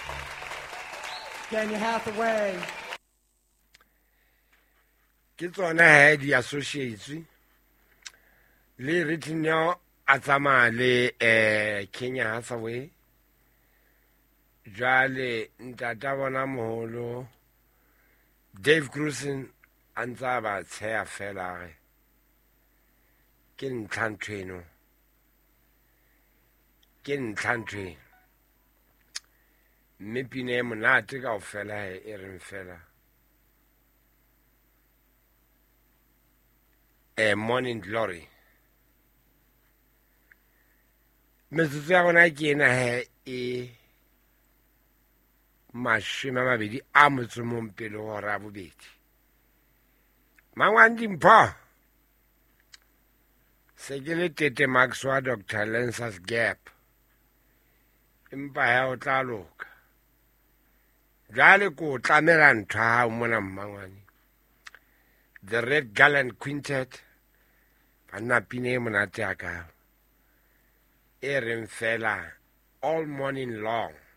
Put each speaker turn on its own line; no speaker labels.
Kenya Hathaway.
Ke tsona he di associates le written yo a tsamaya le Kenya Hathaway jwale ntata bona moholo Dave Grusin a ntsa ba tsheya fela ge ke ntlhanthweno mme pina e monate ka o fela e reng fela Morning Glory metsotso ya gona ke ena he e 20 a motsomong pele go ra bobedi mangwane dimpho se ke le tete Max wa Dr. Lancers Gap empa ya o tla loka jale ko tlamela ntho ha mona mmangwane the Red Gallant Quintet banna pine monate aka e reng fela all morning long